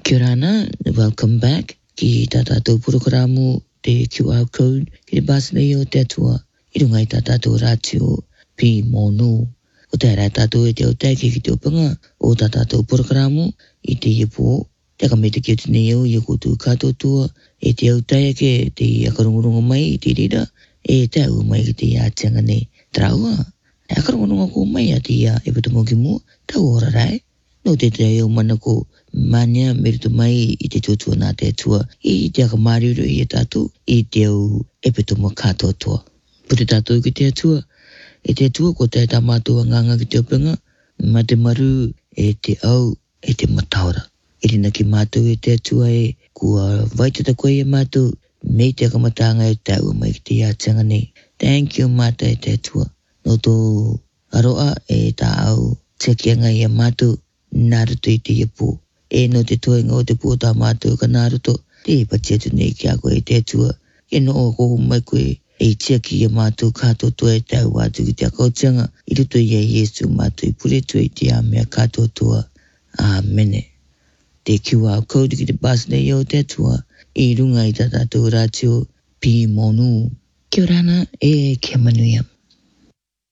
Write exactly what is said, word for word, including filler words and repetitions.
Kia ora ana, welcome back. Ki tā tātou programu te Q R code, ki te basne o te atua, i runga i tā tātou rātio pi monu. O te rai tātou e te o teike ki te opanga, o tā tātou programu i te iepo, te kamete ki o te neo i o koutou kātou tua, e te au taike te akarungurunga mai i te rira, e te au mai ki te ātianga ne traua. E akarungurunga ko mai a te ia e pata moki mua, tau ora rai. No te te au mana ko mania meritu mai i te tuatua nā te atua, i te akamariuru i e tātou, i te au e pata mua kātou tua. Pute tātou ki te atua, e te atua ko te tā mātua nganga ki te opanga, ma te maru e te au e te mataura. I rina ki mātou e te atua e kua vaitata koe e mātou, mei te akamatanga e te au mai ki te ātianga nei. Thank you mātou e te atua. No tō aroa e tā au te kianga i a mātou, nāruto i te iepo. E no te toenga o te pua tā mātou ka nāruto, te pati atu nei ki a koe e te atua. E no o kohu mai koe e tia ki a mātou kātou toa e tau atu ki te akautianga. I ruto i a Yesu mātou i pure tua i te amea kātou toa. Āmene. Te Q R code ki te basne i o te atua, i runga i tā tātou rātio pi monu. Kia ora ana e kia manuia.